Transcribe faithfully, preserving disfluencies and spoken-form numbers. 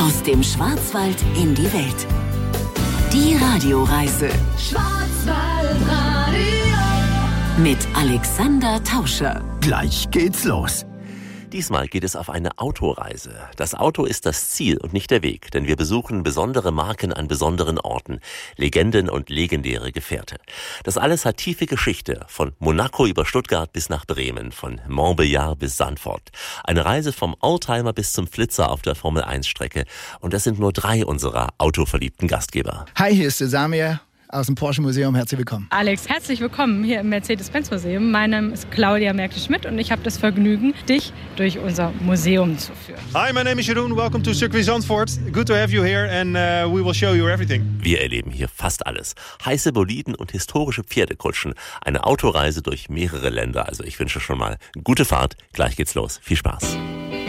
Aus dem Schwarzwald in die Welt. Die Radioreise. Schwarzwaldradio. Mit Alexander Tauscher. Gleich geht's los. Diesmal geht es auf eine Autoreise. Das Auto ist das Ziel und nicht der Weg, denn wir besuchen besondere Marken an besonderen Orten, Legenden und legendäre Gefährte. Das alles hat tiefe Geschichte, von Monaco über Stuttgart bis nach Bremen, von Montbéliard bis Sandford. Eine Reise vom Oldtimer bis zum Flitzer auf der Formel eins Strecke. Und das sind nur drei unserer autoverliebten Gastgeber. Hi, hier ist der Samir aus dem Porsche Museum. Herzlich willkommen. Alex, herzlich willkommen hier im Mercedes-Benz Museum. Mein Name ist Claudia Merkel-Schmidt und ich habe das Vergnügen, dich durch unser Museum zu führen. Hi, my name is Jeroen. Welcome to Circuit Zandvoort. Good to have you here and uh, we will show you everything. Wir erleben hier fast alles. Heiße Boliden und historische Pferdekutschen. Eine Autoreise durch mehrere Länder. Also ich wünsche schon mal gute Fahrt. Gleich geht's los. Viel Spaß.